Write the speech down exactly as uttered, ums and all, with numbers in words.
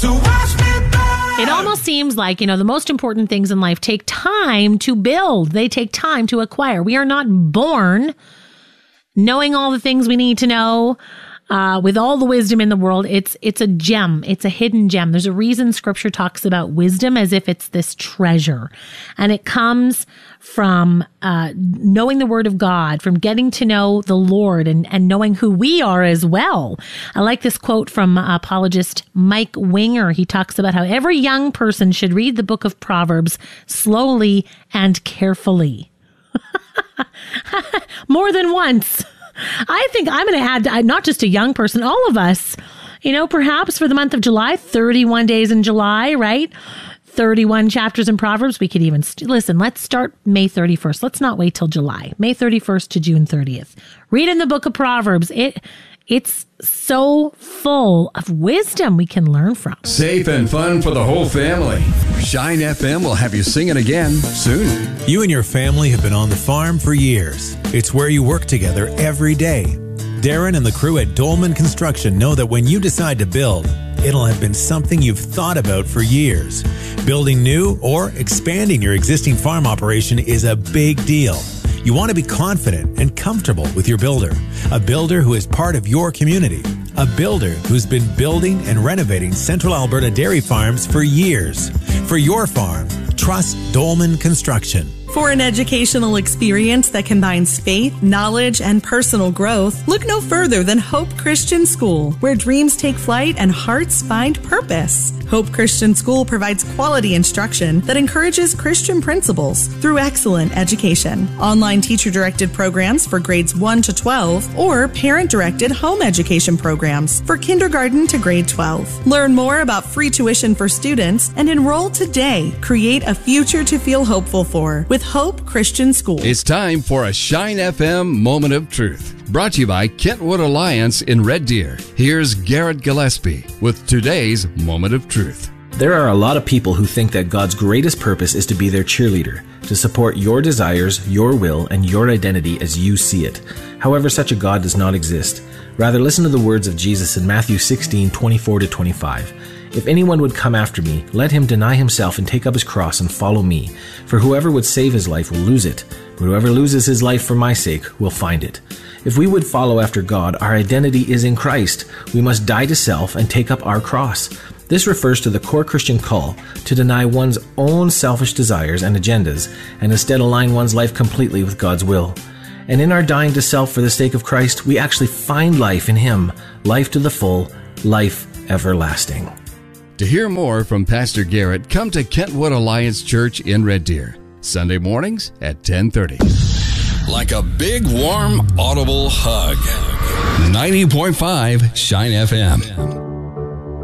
So watch me burn. It almost seems like, you know, the most important things in life take time to build. They take time to acquire. We are not born knowing all the things we need to know. Uh, with all the wisdom in the world, it's it's a gem. It's a hidden gem. There's a reason Scripture talks about wisdom as if it's this treasure. And it comes from uh, knowing the Word of God, from getting to know the Lord and, and knowing who we are as well. I like this quote from apologist Mike Winger. He talks about how every young person should read the book of Proverbs slowly and carefully. More than once. I think I'm going to add, uh, not just a young person, all of us, you know, perhaps for the month of July, thirty-one days in July, right? thirty-one chapters in Proverbs. We could even, st- listen, let's start May thirty-first. Let's not wait till July. May thirty-first to June thirtieth. Read in the book of Proverbs. It It's so full of wisdom we can learn from. Safe and fun for the whole family. Shine F M will have you singing again soon. You and your family have been on the farm for years. It's where you work together every day. Darren and the crew at Dolman Construction know that when you decide to build, it'll have been something you've thought about for years. Building new or expanding your existing farm operation is a big deal. You want to be confident and comfortable with your builder. A builder who is part of your community. A builder who's been building and renovating Central Alberta dairy farms for years. For your farm, trust Dolman Construction. For an educational experience that combines faith, knowledge, and personal growth, look no further than Hope Christian School, where dreams take flight and hearts find purpose. Hope Christian School provides quality instruction that encourages Christian principles through excellent education. Online teacher-directed programs for grades one to twelve or parent-directed home education programs for kindergarten to grade twelve. Learn more about free tuition for students and enroll today. Create a future to feel hopeful for with Hope Christian School. It's time for a Shine F M Moment of Truth. Brought to you by Kentwood Alliance in Red Deer. Here's Garrett Gillespie with today's Moment of Truth. There are a lot of people who think that God's greatest purpose is to be their cheerleader, to support your desires, your will, and your identity as you see it. However, such a God does not exist. Rather, listen to the words of Jesus in Matthew sixteen, twenty-four to twenty-five. If anyone would come after me, let him deny himself and take up his cross and follow me. For whoever would save his life will lose it, but whoever loses his life for my sake will find it. If we would follow after God, our identity is in Christ. We must die to self and take up our cross. This refers to the core Christian call to deny one's own selfish desires and agendas and instead align one's life completely with God's will. And in our dying to self for the sake of Christ, we actually find life in Him, life to the full, life everlasting. To hear more from Pastor Garrett, come to Kentwood Alliance Church in Red Deer, Sunday mornings at ten thirty. Like a big, warm, audible hug. ninety point five Shine F M.